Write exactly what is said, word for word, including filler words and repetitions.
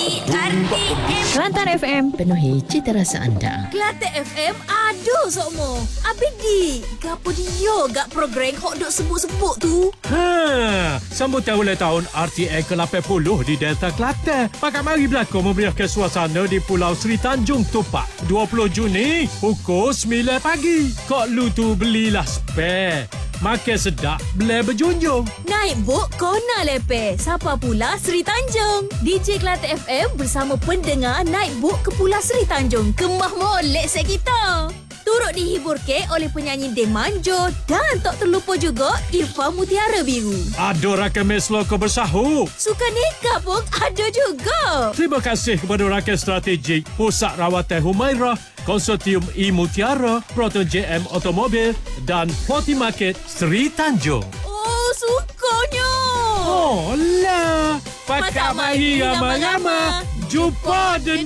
R T M Kelantan F M, penuhi cita rasa anda. Kelantan F M, aduh sokmo. Abis di, gapo dia gak program hok duk sebut-sebut tu. Ha, sambutan ulang tahun R T M ke lapan puluh di Delta Kelantan. Pakat mari berlakon memeriahkan suasana di Pulau Seri Tanjung Topak. dua puluh Juni, pukul sembilan pagi. Kok lu tu belilah spare. Makan sedap, boleh berjunjung. Naik bot kona lepe. Siapa pula Seri Tanjung? D J Kelantan F M bersama pendengar naik bot ke Pulau Seri Tanjung. Kemah molek set kita. Turut dihibur ke oleh penyanyi Deng Manjo dan tak terlupa juga Irfan Mutiara Biru. Ada rakan mes loko bersahur. Suka nikah pun ada juga. Terima kasih kepada rakan strategik Pusat Rawatan Humairah, Konsortium E Mutiara, Proton J M Automobil dan Forty Market Seri Tanjung. Oh, sukanya. Oh lah, pakat mari ramai-ramai. Jumpa di